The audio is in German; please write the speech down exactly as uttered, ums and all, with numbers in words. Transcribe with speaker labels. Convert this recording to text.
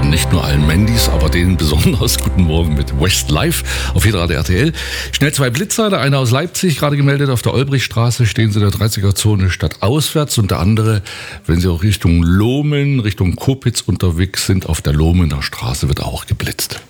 Speaker 1: Nicht nur allen Mandys, aber denen besonders. Guten Morgen mit West Live auf Hitradio R T L. Schnell zwei Blitzer, der eine aus Leipzig, gerade gemeldet, auf der Olbrichstraße stehen sie in der dreißiger-Zone stadtauswärts und der andere, wenn sie auch Richtung Lohmen, Richtung Kopitz unterwegs sind, auf der Lohmener Straße wird auch geblitzt.